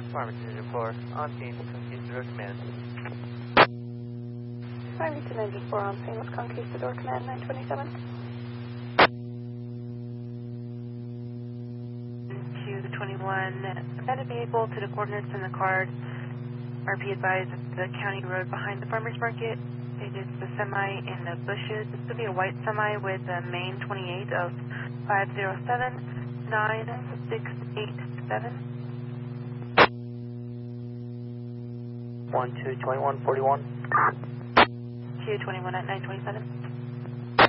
Farmington Engine 4, on scene, Conquistador Command. Farmington Engine 4, on scene with Conquistador Command 927. To the 21, abandoned vehicle to the coordinates in the card. RP advised the county road behind the farmer's market. It is the semi in the bushes. This would be a white semi with a main 28 of 507-9687. 122141. Q21 at 927.